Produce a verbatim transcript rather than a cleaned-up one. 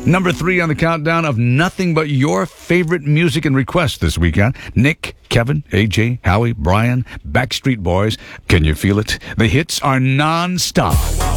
Number three on the countdown of nothing but your favorite music and requests this weekend. Nick, Kevin, A J, Howie, Brian, Backstreet Boys. Can you feel it? The hits are non-stop.